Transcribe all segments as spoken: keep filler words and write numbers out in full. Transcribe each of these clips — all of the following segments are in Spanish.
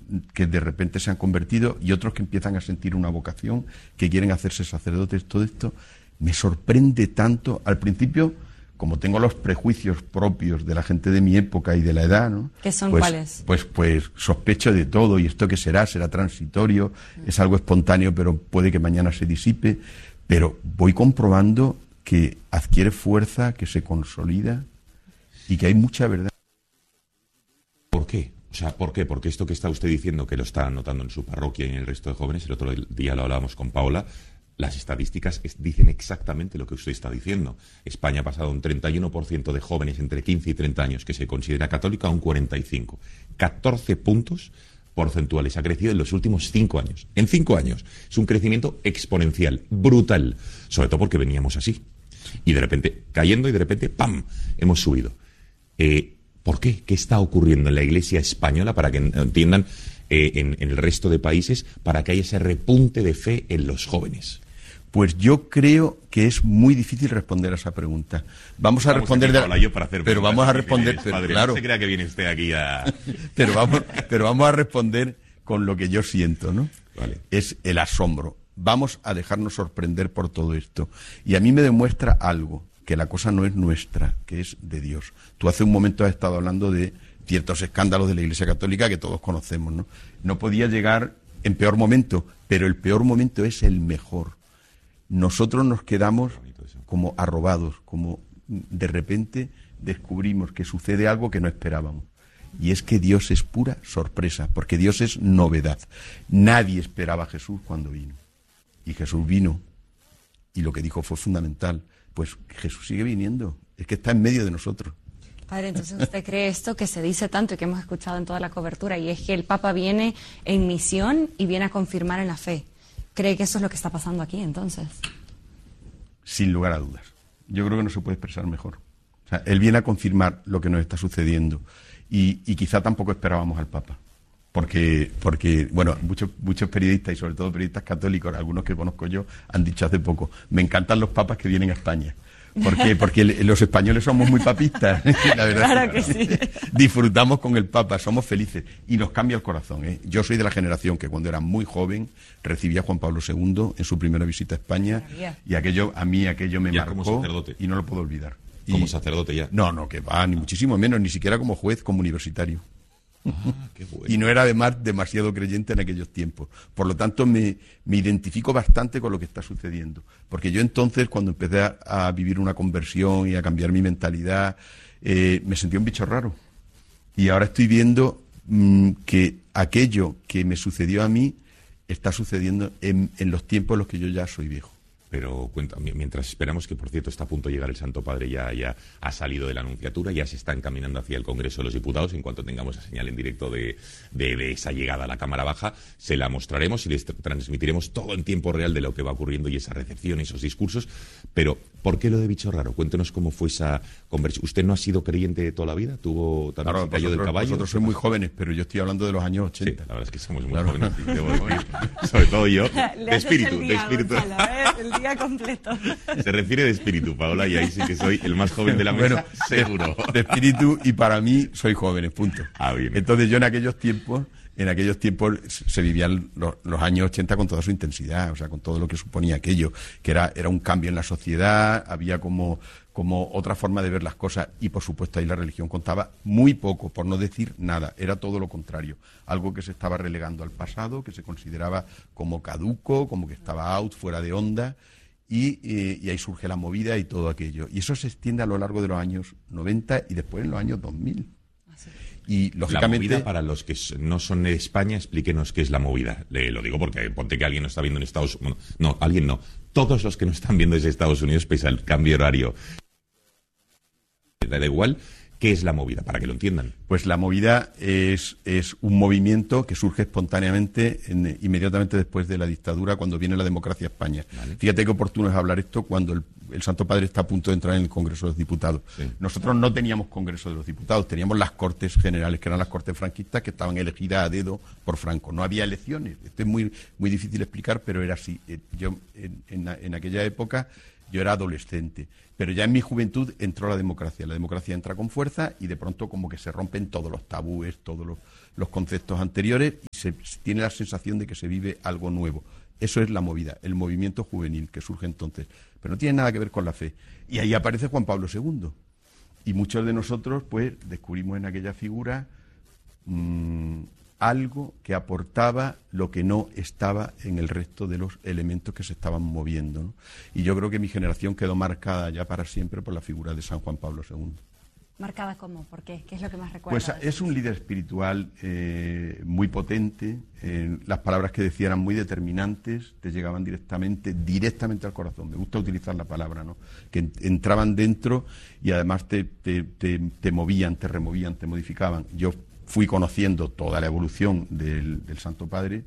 que de repente se han convertido y otros que empiezan a sentir una vocación, que quieren hacerse sacerdotes. Todo esto me sorprende tanto. Al principio, como tengo los prejuicios propios de la gente de mi época y de la edad, ¿no? ¿Qué son pues, cuáles? Pues, pues sospecho de todo. ¿Y esto qué será? ¿Será transitorio? Mm. Es algo espontáneo, pero puede que mañana se disipe. Pero voy comprobando que adquiere fuerza, que se consolida y que hay mucha verdad. ¿Por qué? O sea, ¿por qué? Porque esto que está usted diciendo, que lo está notando en su parroquia y en el resto de jóvenes, el otro día lo hablábamos con Paola, las estadísticas es, dicen exactamente lo que usted está diciendo. España ha pasado de un treinta y uno por ciento de jóvenes entre quince y treinta años que se considera católica a un cuarenta y cinco por ciento. catorce puntos porcentuales ha crecido en los últimos cinco años. En cinco años. Es un crecimiento exponencial, brutal. Sobre todo porque veníamos así. Y de repente, cayendo y de repente, ¡pam!, hemos subido. Eh... ¿Por qué? ¿Qué está ocurriendo en la Iglesia española, para que entiendan, eh, en, en el resto de países, para que haya ese repunte de fe en los jóvenes? Pues yo creo que es muy difícil responder a esa pregunta. Vamos a Estamos responder, aquí, de... yo para hacer pero vamos a responder, pero, padre, claro. No se crea que viene usted aquí a... pero vamos, pero vamos a responder con lo que yo siento, ¿no? Vale. Es el asombro. Vamos a dejarnos sorprender por todo esto. Y a mí me demuestra algo, que la cosa no es nuestra, que es de Dios. Tú hace un momento has estado hablando de ciertos escándalos de la Iglesia Católica que todos conocemos, ¿no? No podía llegar en peor momento, pero el peor momento es el mejor. Nosotros nos quedamos como arrobados, como de repente descubrimos que sucede algo que no esperábamos. Y es que Dios es pura sorpresa, porque Dios es novedad. Nadie esperaba a Jesús cuando vino. Y Jesús vino, y lo que dijo fue fundamental. Pues Jesús sigue viniendo, es que está en medio de nosotros. Padre, entonces usted cree esto que se dice tanto y que hemos escuchado en toda la cobertura, y es que el Papa viene en misión y viene a confirmar en la fe. ¿Cree que eso es lo que está pasando aquí entonces? Sin lugar a dudas. Yo creo que no se puede expresar mejor. O sea, él viene a confirmar lo que nos está sucediendo y, y quizá tampoco esperábamos al Papa. Porque, porque bueno, muchos, muchos periodistas y sobre todo periodistas católicos, algunos que conozco yo, han dicho hace poco, me encantan los papas que vienen a España. ¿Por qué? Porque los españoles somos muy papistas, la verdad. Claro que sí. Disfrutamos con el Papa, somos felices y nos cambia el corazón, ¿eh? Yo soy de la generación que cuando era muy joven recibía a Juan Pablo segundo en su primera visita a España y aquello, a mí aquello me ya marcó como sacerdote. Y no lo puedo olvidar. Como y, sacerdote ya. No, no, que va, ni muchísimo menos, ni siquiera como juez, como universitario. Ah, qué bueno. Y no era además demasiado creyente en aquellos tiempos. Por lo tanto, me, me identifico bastante con lo que está sucediendo. Porque yo entonces, cuando empecé a, a vivir una conversión y a cambiar mi mentalidad, eh, me sentía un bicho raro. Y ahora estoy viendo mmm, que aquello que me sucedió a mí está sucediendo en, en los tiempos en los que yo ya soy viejo. Pero cuenta, mientras esperamos, que por cierto está a punto de llegar el Santo Padre, ya, ya ha salido de la Anunciatura, ya se está encaminando hacia el Congreso de los Diputados. En cuanto tengamos esa señal en directo de, de, de esa llegada a la Cámara Baja, se la mostraremos y les transmitiremos todo en tiempo real de lo que va ocurriendo y esa recepción, esos discursos. Pero, ¿por qué lo de bicho raro? Cuéntenos cómo fue esa conversión. ¿Usted no ha sido creyente toda la vida? ¿Tuvo también Claro, se cayó del caballo? Nosotros sois muy jóvenes, pero yo estoy hablando de los años ochenta. Sí, la verdad es que somos muy claro. jóvenes. Sobre todo yo. De espíritu, día, de espíritu. Gonzalo, ¿eh? El día completo. Se refiere de espíritu, Paola, y ahí sí que soy el más joven de la mesa, bueno, seguro. De, de espíritu, y para mí soy jóvenes, punto. Ah, bien. Entonces yo en aquellos tiempos, en aquellos tiempos se vivían los, los años ochenta con toda su intensidad, o sea, con todo lo que suponía aquello, que era, era un cambio en la sociedad, había como, como otra forma de ver las cosas, y por supuesto ahí la religión contaba muy poco, por no decir nada, era todo lo contrario, algo que se estaba relegando al pasado, que se consideraba como caduco, como que estaba out, fuera de onda. Y, y, y ahí surge la movida y todo aquello. Y eso se extiende a lo largo de los años noventa y después en los años dos mil. Así. Y lógicamente... La movida, para los que no son de España, explíquenos qué es la movida. Le, lo digo porque ponte que alguien no está viendo en Estados Unidos. No, alguien no. Todos los que no están viendo desde Estados Unidos, pese al cambio horario. Da igual. ¿Qué es la movida? Para que lo entiendan. Pues la movida es, es un movimiento que surge espontáneamente en, inmediatamente después de la dictadura, cuando viene la democracia a España. Vale. Fíjate qué oportuno es hablar esto cuando el, el Santo Padre está a punto de entrar en el Congreso de los Diputados. Sí. Nosotros no teníamos Congreso de los Diputados, teníamos las Cortes Generales, que eran las Cortes franquistas, que estaban elegidas a dedo por Franco. No había elecciones. Esto es muy, muy difícil de explicar, pero era así. Yo, en, en, en aquella época... yo era adolescente, pero ya en mi juventud entró la democracia. La democracia entra con fuerza y de pronto como que se rompen todos los tabúes, todos los, los conceptos anteriores y se tiene la sensación de que se vive algo nuevo. Eso es la movida, el movimiento juvenil que surge entonces. Pero no tiene nada que ver con la fe. Y ahí aparece Juan Pablo segundo. Y muchos de nosotros, pues, descubrimos en aquella figura mmm, algo que aportaba lo que no estaba en el resto de los elementos que se estaban moviendo, ¿no? Y yo creo que mi generación quedó marcada ya para siempre por la figura de San Juan Pablo segundo. ¿Marcada cómo? ¿Por qué? ¿Qué es lo que más recuerda? Pues es un líder espiritual eh, muy potente, eh, las palabras que decía eran muy determinantes, te llegaban directamente, directamente al corazón. Me gusta utilizar la palabra, ¿no? Que entraban dentro y además te, te, te, te movían, te removían, te modificaban. Yo fui conociendo toda la evolución del, del Santo Padre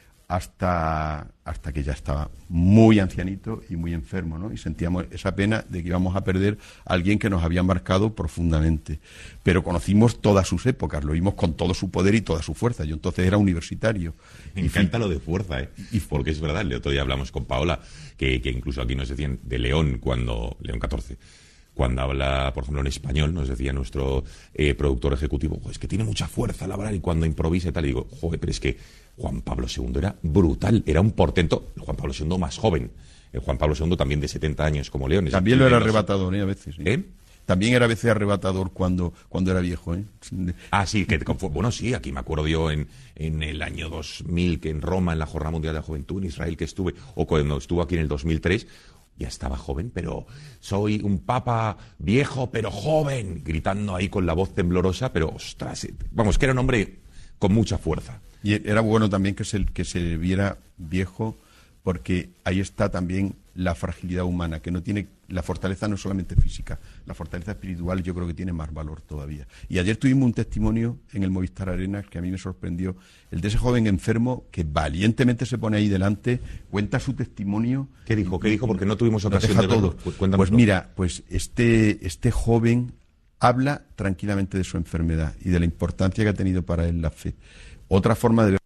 hasta, hasta que ya estaba muy ancianito y muy enfermo, ¿no? Y sentíamos esa pena de que íbamos a perder a alguien que nos había marcado profundamente. Pero conocimos todas sus épocas, lo vimos con todo su poder y toda su fuerza. Yo entonces era universitario. Me encanta lo de fuerza, ¿eh? Y porque es verdad, el otro día hablamos con Paola, que, que incluso aquí nos decían de León, cuando León catorce, cuando habla, por ejemplo, en español, nos decía nuestro eh, productor ejecutivo, es que tiene mucha fuerza al hablar y cuando improvisa y tal, y digo, joder, pero es que Juan Pablo segundo era brutal, era un portento, el Juan Pablo segundo más joven, el Juan Pablo segundo también de setenta años como León. También lo era arrebatador, ¿eh? A veces. ¿Sí? ¿Eh? También era a veces arrebatador cuando, cuando era viejo, ¿eh? Ah, sí, que bueno, sí, aquí me acuerdo yo en, en el año dos mil, que en Roma, en la Jornada Mundial de la Juventud, en Israel, que estuve, o cuando estuvo aquí en el dos mil tres, ya estaba joven, pero soy un papa viejo, pero joven, gritando ahí con la voz temblorosa, pero ostras, vamos, que era un hombre con mucha fuerza. Y era bueno también que se, que se viera viejo, porque ahí está también la fragilidad humana, que no tiene, la fortaleza no es solamente física, la fortaleza espiritual yo creo que tiene más valor todavía. Y ayer tuvimos un testimonio en el Movistar Arena que a mí me sorprendió, el de ese joven enfermo que valientemente se pone ahí delante, cuenta su testimonio. ¿Qué dijo? ¿Qué dijo? Porque no tuvimos ocasión de verlo. Pues, pues mira, pues este, este joven habla tranquilamente de su enfermedad y de la importancia que ha tenido para él la fe. Otra forma de ver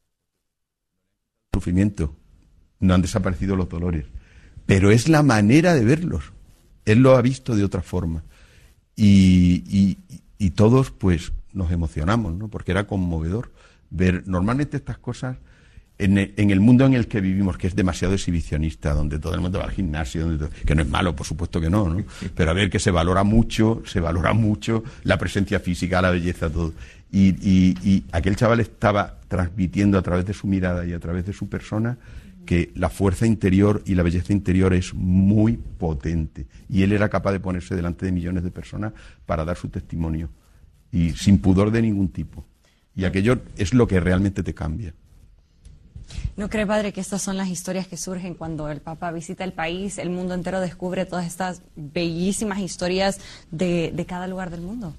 el sufrimiento, no han desaparecido los dolores, pero es la manera de verlos. Él lo ha visto de otra forma. Y, y, y todos, pues, nos emocionamos, ¿no? Porque era conmovedor ver normalmente estas cosas en el, en el mundo en el que vivimos, que es demasiado exhibicionista, donde todo el mundo va al gimnasio, donde todo, que no es malo, por supuesto que no, ¿no? Pero a ver, que se valora mucho, se valora mucho la presencia física, la belleza, todo. Y, y, y aquel chaval estaba transmitiendo a través de su mirada y a través de su persona que la fuerza interior y la belleza interior es muy potente. Y él era capaz de ponerse delante de millones de personas para dar su testimonio. Y sin pudor de ningún tipo. Y aquello es lo que realmente te cambia. ¿No cree, padre, que estas son las historias que surgen cuando el Papa visita el país, el mundo entero descubre todas estas bellísimas historias de, de cada lugar del mundo?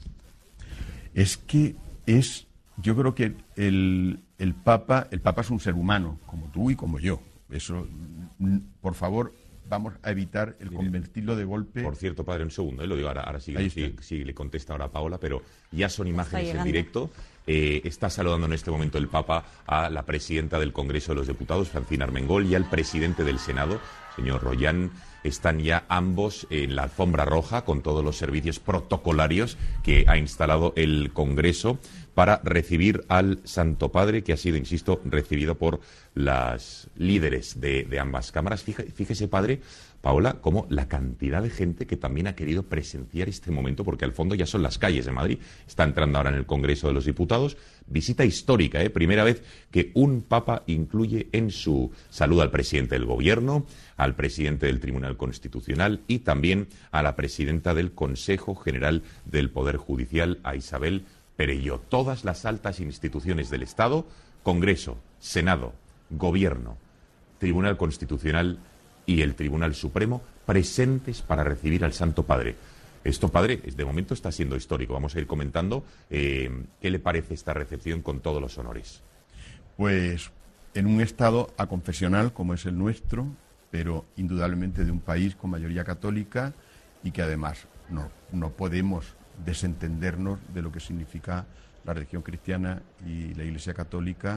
Es que es, yo creo que el, el Papa, el Papa es un ser humano, como tú y como yo. Eso, por favor, vamos a evitar el convertirlo de golpe. Por cierto, padre, un segundo, ¿eh? Lo digo ahora, ahora sí, sí, sí, le contesta ahora a Paola, pero ya son imágenes en directo. Eh, está saludando en este momento el Papa a la presidenta del Congreso de los Diputados, Francina Armengol, y al presidente del Senado, señor Royan. Están ya ambos en la alfombra roja con todos los servicios protocolarios que ha instalado el Congreso para recibir al Santo Padre, que ha sido, insisto, recibido por las líderes de, de ambas cámaras. Fíjese, fíjese, padre, Paola, como la cantidad de gente que también ha querido presenciar este momento, porque al fondo ya son las calles de Madrid. Está entrando ahora en el Congreso de los Diputados. Visita histórica, ¿eh? Primera vez que un papa incluye en su saludo al presidente del Gobierno, al presidente del Tribunal Constitucional y también a la presidenta del Consejo General del Poder Judicial, a Isabel Perelló. Todas las altas instituciones del Estado, Congreso, Senado, Gobierno, Tribunal Constitucional y el Tribunal Supremo, presentes para recibir al Santo Padre. Esto, padre, de momento está siendo histórico. Vamos a ir comentando eh, qué le parece esta recepción con todos los honores. Pues en un estado aconfesional como es el nuestro, pero indudablemente de un país con mayoría católica y que además no, no podemos desentendernos de lo que significa la religión cristiana y la Iglesia católica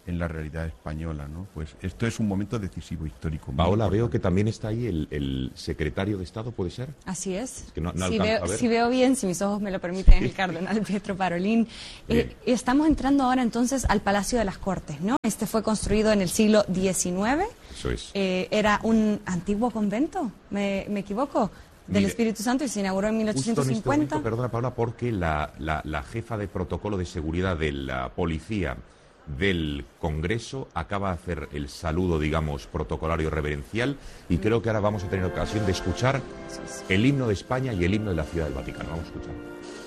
en la realidad española, ¿no? Pues esto es un momento decisivo histórico. Paola, veo que también está ahí el, el secretario de Estado, ¿puede ser? Así es. Es que no, no si, alcanzo veo, a ver. si veo bien, si mis ojos me lo permiten, el cardenal Pietro Parolin. Eh, estamos entrando ahora entonces al Palacio de las Cortes, ¿no? Este fue construido en el siglo diecinueve. Eso es. Eh, era un antiguo convento, ¿me, me equivoco? Del Mire, Espíritu Santo, y se inauguró en mil ochocientos cincuenta. Justo en este momento, perdona, Paola, porque la, la, la jefa de protocolo de seguridad de la policía del Congreso acaba de hacer el saludo, digamos, protocolario reverencial, y creo que ahora vamos a tener ocasión de escuchar el himno de España y el himno de la Ciudad del Vaticano. Vamos a escuchar.